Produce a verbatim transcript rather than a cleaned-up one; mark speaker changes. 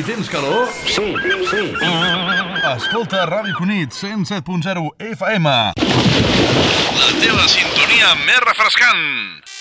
Speaker 1: I tens calor?
Speaker 2: Sí, sí.
Speaker 1: Escolta Ràdio Cunit, cent set punt zero F M. La teva sintonia més refrescant.